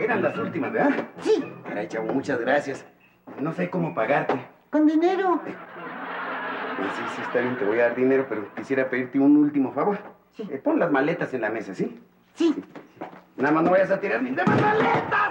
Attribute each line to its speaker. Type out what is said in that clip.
Speaker 1: Eran las últimas, ¿verdad?
Speaker 2: Sí,
Speaker 1: Caray, chavo, muchas gracias. No sé cómo pagarte.
Speaker 2: con dinero.
Speaker 1: Sí, está bien, te voy a dar dinero, pero quisiera pedirte un último favor.
Speaker 2: Sí.
Speaker 1: Pon las maletas en la mesa, ¿sí?
Speaker 2: Sí.
Speaker 1: Nada más no vayas a tirar mis demás maletas.